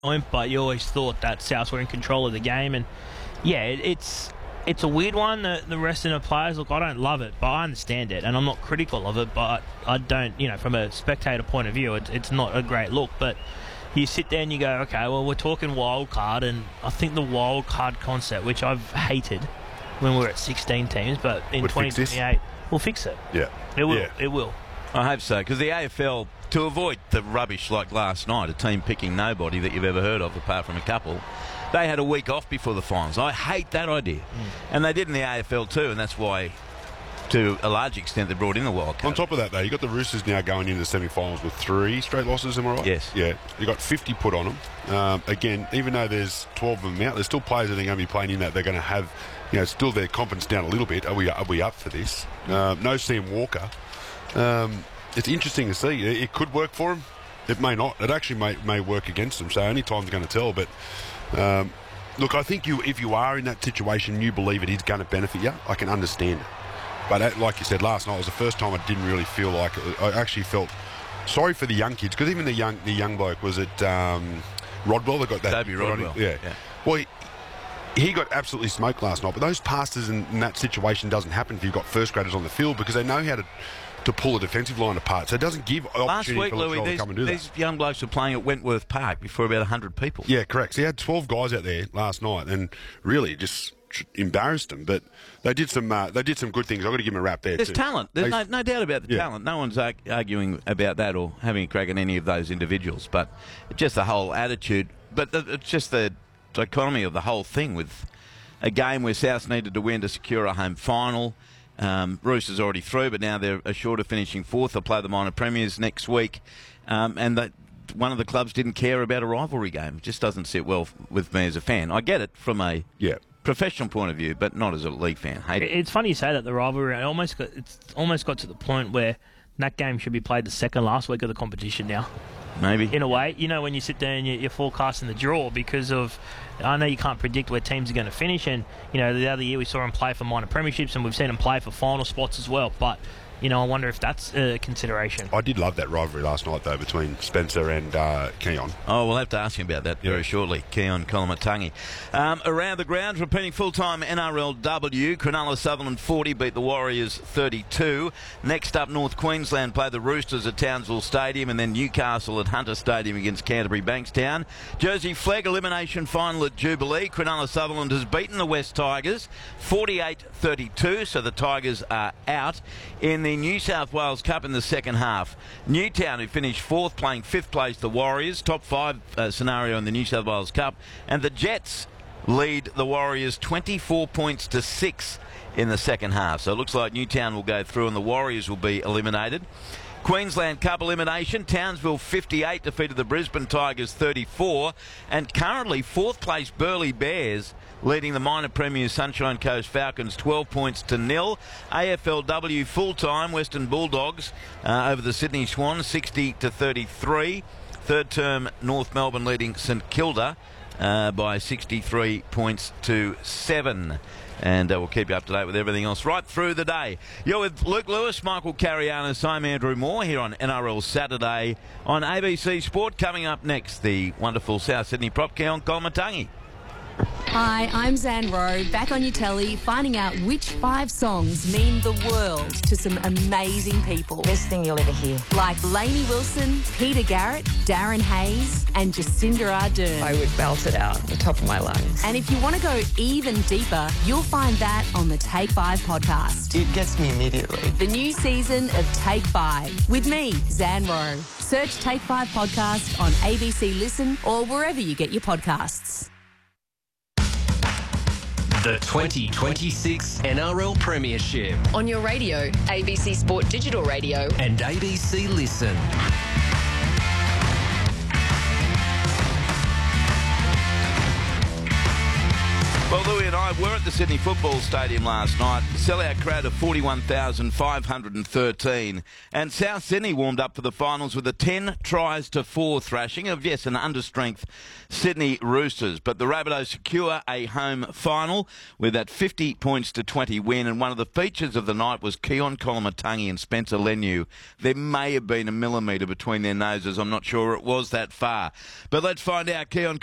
point, but you always thought that Souths were in control of the game. And yeah, it's a weird one. The rest of the players, look, I don't love it, but I understand it, and I'm not critical of it. But I don't, from a spectator point of view, it's not a great look. But you sit there and you go, okay, well, we're talking wild card, and I think the wild card concept, which I've hated when we were at 16 teams, but in 2028, we'll fix it. Yeah, it will. Yeah. It will. I hope so, because the AFL, to avoid the rubbish like last night, a team picking nobody that you've ever heard of apart from a couple, they had a week off before the finals. I hate that idea. And they did in the AFL too, and that's why, to a large extent, they brought in the wild card. On top of that, though, you've got the Roosters now going into the semi-finals with 3 straight losses, am I right? Yes. Yeah. You've got 50 put on them. Again, even though there's 12 of them out, there's still players that are going to be playing in that. They're going to have, still their confidence down a little bit. Are we up for this? No Sam Walker. It's interesting to see. It could work for him. It may not. It actually may work against him. So only time's going to tell. But look, I think if you are in that situation, you believe it is going to benefit you. I can understand it. But like you said, last night was the first time I didn't really feel like it. I actually felt sorry for the young kids, because even the young bloke, was it Rodwell that got that? Toby Rodwell. Yeah. Well, he got absolutely smoked last night. But those passes in that situation doesn't happen if you've got first graders on the field, because they know how to pull a defensive line apart. So it doesn't give opportunity Last week, for Louis, to come and do that. these young blokes were playing at Wentworth Park before about 100 people. Yeah, correct. So he had 12 guys out there last night, and really just embarrassed them. But they did some good things. I've got to give them a rap there. There's too. talent. There's no doubt about the Yeah. talent. No one's arguing about that or having a crack at any of those individuals. But just the whole attitude. But it's just the dichotomy of the whole thing, with a game where South needed to win to secure a home final. Roosters already through, but now they're assured of finishing 4th. They'll play the minor premiers next week. And one of the clubs didn't care about a rivalry game. It just doesn't sit well with me as a fan. I get it from a professional point of view, but not as a league fan. Hate it. It's funny you say that, the rivalry. It's almost got to the point where that game should be played the second last week of the competition now. Maybe. In a way, when you sit there and you're forecasting the draw, because of, I know you can't predict where teams are going to finish, and the other year we saw them play for minor premierships, and we've seen them play for final spots as well. But I wonder if that's a consideration. I did love that rivalry last night, though, between Spencer and Keon. Oh, we'll have to ask him about that very shortly. Keon Kolomatangi. Around the grounds, repeating full-time NRLW, Cronulla Sutherland 40 beat the Warriors 32. Next up, North Queensland play the Roosters at Townsville Stadium, and then Newcastle at Hunter Stadium against Canterbury Bankstown. Jersey Flegg elimination final at Jubilee. Cronulla Sutherland has beaten the West Tigers 48-32, so the Tigers are out. In the New South Wales Cup in the second half, Newtown, who finished 4th, playing 5th place the Warriors, top 5 scenario in the New South Wales Cup, and the Jets lead the Warriors 24 points to 6 in the second half. So it looks like Newtown will go through and the Warriors will be eliminated. Queensland Cup elimination, Townsville 58 defeated the Brisbane Tigers 34, and currently 4th place Burleigh Bears leading the minor premiers Sunshine Coast Falcons 12 points to 0. AFLW full-time Western Bulldogs over the Sydney Swans 60-33. Third term North Melbourne leading St Kilda by 63 points to 7. And we'll keep you up to date with everything else right through the day. You're with Luke Lewis, Michael Carianis, I'm Andrew Moore here on NRL Saturday on ABC Sport. Coming up next, the wonderful South Sydney prop Keon Kolomatangi. Hi, I'm Zan Rowe, back on your telly, finding out which 5 songs mean the world to some amazing people. Best thing you'll ever hear. Like Lainey Wilson, Peter Garrett, Darren Hayes, and Jacinda Ardern. I would belt it out the top of my lungs. And if you want to go even deeper, you'll find that on the Take 5 podcast. It gets me immediately. The new season of Take 5 with me, Zan Rowe. Search Take 5 podcast on ABC Listen or wherever you get your podcasts. The 2026 NRL Premiership On your radio, ABC Sport Digital Radio and ABC Listen. Well, Louis and I were at the Sydney Football Stadium last night. Sellout crowd of 41,513. And South Sydney warmed up for the finals with a 10-4 thrashing of, yes, an understrength Sydney Roosters. But the Rabbitohs secure a home final with that 50 points to 20 win. And one of the features of the night was Keon Koloamatangi and Spencer Leniu. There may have been a millimetre between their noses. I'm not sure it was that far. But let's find out. Keon